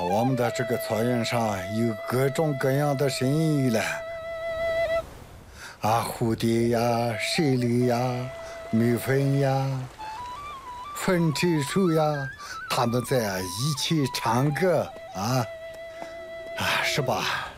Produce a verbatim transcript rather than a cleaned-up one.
我们的这个草原上有各种各样的声音了，啊，蝴蝶呀，蛇狸呀，蜜蜂呀，粉蝶鼠呀，它们在一起唱歌啊，啊，是吧？